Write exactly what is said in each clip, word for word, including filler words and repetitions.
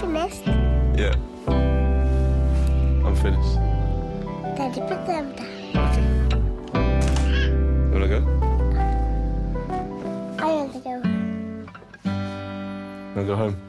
finished? Yeah. I'm finished. Daddy, put them down. Okay. You wanna go? I want to go. Wanna go home?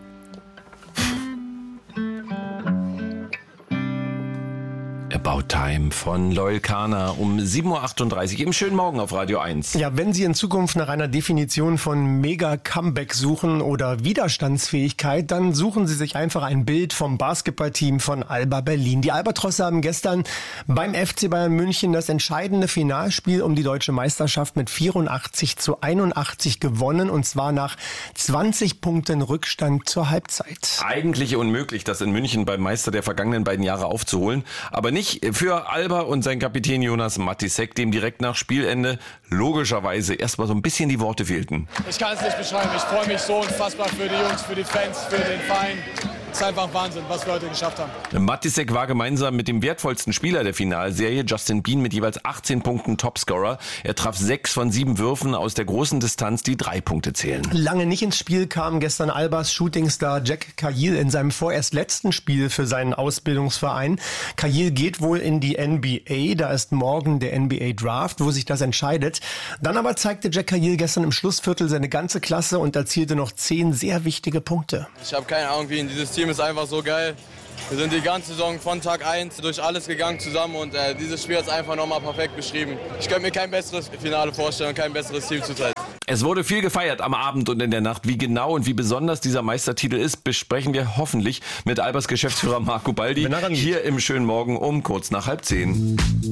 About Time von Loyal Kana um sieben Uhr achtunddreißig im schönen Morgen auf Radio eins. Ja, wenn Sie in Zukunft nach einer Definition von Mega-Comeback suchen oder Widerstandsfähigkeit, dann suchen Sie sich einfach ein Bild vom Basketballteam von Alba Berlin. Die Albatrosse haben gestern beim F C Bayern München das entscheidende Finalspiel um die deutsche Meisterschaft mit vierundachtzig zu einundachtzig gewonnen, und zwar nach zwanzig Punkten Rückstand zur Halbzeit. Eigentlich unmöglich, das in München beim Meister der vergangenen beiden Jahre aufzuholen, aber nicht für Alba und sein Kapitän Jonas Matisek, dem direkt nach Spielende logischerweise erstmal so ein bisschen die Worte fehlten. Ich kann es nicht beschreiben. Ich freue mich so unfassbar für die Jungs, für die Fans, für den Verein. Es ist einfach Wahnsinn, was wir heute geschafft haben. Matisek war gemeinsam mit dem wertvollsten Spieler der Finalserie, Justin Bien, mit jeweils achtzehn Punkten Topscorer. Er traf sechs von sieben Würfen aus der großen Distanz, die drei Punkte zählen. Lange nicht ins Spiel kam gestern Albas Shootingstar Jack Cahill in seinem vorerst letzten Spiel für seinen Ausbildungsverein. Cahill geht wohl in die N B A, da ist morgen der N B A Draft, wo sich das entscheidet. Dann aber zeigte Jack Cahill gestern im Schlussviertel seine ganze Klasse und erzielte noch zehn sehr wichtige Punkte. Ich habe keine Ahnung, wie in dieses Team ist einfach so geil. Wir sind die ganze Saison von Tag eins durch alles gegangen zusammen und äh, dieses Spiel ist einfach nochmal perfekt beschrieben. Ich könnte mir kein besseres Finale vorstellen und kein besseres Team zurzeit. Es wurde viel gefeiert am Abend und in der Nacht. Wie genau und wie besonders dieser Meistertitel ist, besprechen wir hoffentlich mit Albas Geschäftsführer Marco Baldi hier im schönen Morgen um kurz nach halb zehn.